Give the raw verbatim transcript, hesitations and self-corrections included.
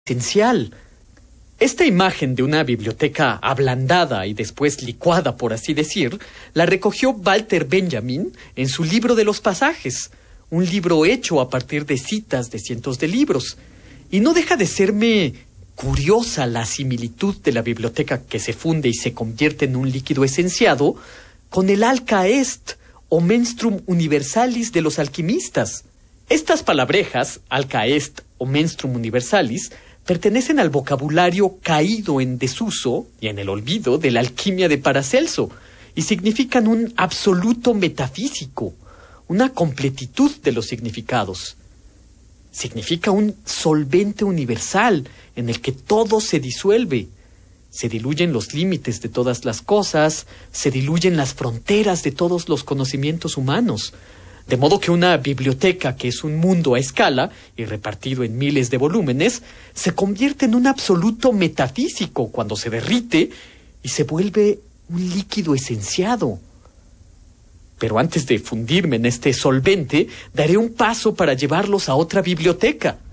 esencial. Esta imagen de una biblioteca ablandada y después licuada, por así decir, la recogió Walter Benjamin en su libro de los pasajes, un libro hecho a partir de citas de cientos de libros. Y no deja de serme curiosa la similitud de la biblioteca que se funde y se convierte en un líquido esenciado con el alca est o menstruum universalis de los alquimistas. Estas palabrejas, alca est o menstruum universalis, pertenecen al vocabulario caído en desuso y en el olvido de la alquimia de Paracelso y significan un absoluto metafísico, una completitud de los significados. Significa un solvente universal en el que todo se disuelve. Se diluyen los límites de todas las cosas, se diluyen las fronteras de todos los conocimientos humanos. De modo que una biblioteca, que es un mundo a escala y repartido en miles de volúmenes, se convierte en un absoluto metafísico cuando se derrite y se vuelve un líquido esenciado. Pero antes de fundirme en este solvente, daré un paso para llevarlos a otra biblioteca.